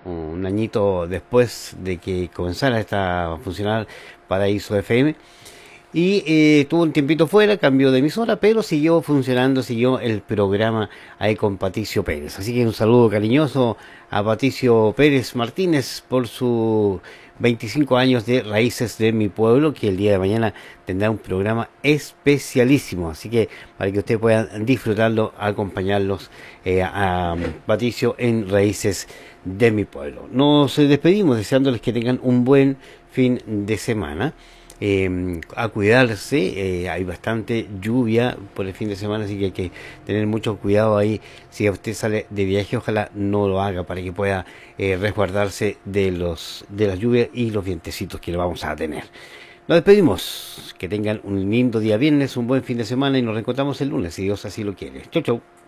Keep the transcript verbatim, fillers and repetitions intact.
un añito después de que comenzara esta a funcionar Paraíso F M. Y eh, tuvo un tiempito fuera, cambió de emisora, pero siguió funcionando, siguió el programa ahí con Patricio Pérez. Así que un saludo cariñoso a Patricio Pérez Martínez por sus veinticinco años de Raíces de mi Pueblo, que el día de mañana tendrá un programa especialísimo. Así que para que ustedes puedan disfrutarlo, acompañarlos eh, a, a Patricio en Raíces de mi Pueblo. Nos despedimos deseándoles que tengan un buen fin de semana. Eh, a cuidarse, eh, hay bastante lluvia por el fin de semana, así que hay que tener mucho cuidado ahí. Si usted sale de viaje, ojalá no lo haga para que pueda eh, resguardarse de los de las lluvias y los vientecitos que lo vamos a tener. Nos despedimos, que tengan un lindo día viernes, un buen fin de semana y nos reencontramos el lunes, si Dios así lo quiere. Chau, chau.